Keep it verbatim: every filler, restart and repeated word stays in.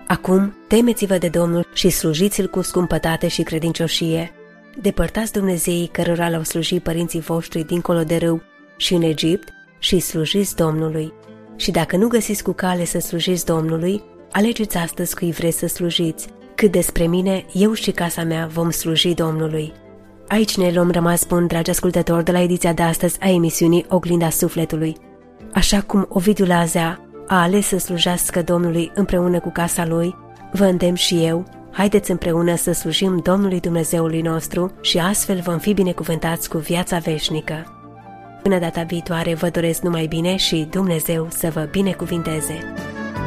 Acum, temeți-vă de Domnul și slujiți-L cu scumpătate și credincioșie. Depărtați Dumnezeii cărora le-au slujit părinții voștri dincolo de râu și în Egipt și slujiți Domnului. Și dacă nu găsiți cu cale să slujiți Domnului, alegeți astăzi cui vreți să slujiți. Cât despre mine, eu și casa mea vom sluji Domnului. Aici ne luăm rămas bun, dragi ascultători, de la ediția de astăzi a emisiunii Oglinda Sufletului. Așa cum Ovidiu Lazea a ales să slujească Domnului împreună cu casa lui, vă îndemn și eu, haideți împreună să slujim Domnului Dumnezeului nostru și astfel vom fi binecuvântați cu viața veșnică. Până data viitoare vă doresc numai bine și Dumnezeu să vă binecuvinteze!